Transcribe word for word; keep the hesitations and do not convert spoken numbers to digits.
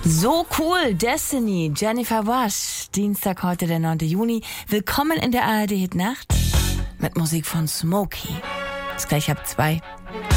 So cool, Destiny, Jennifer Wash. Dienstag, heute der neunte Juni. Willkommen in der A R D Hit Nacht mit Musik von Smokey. Ist gleich ab zwei.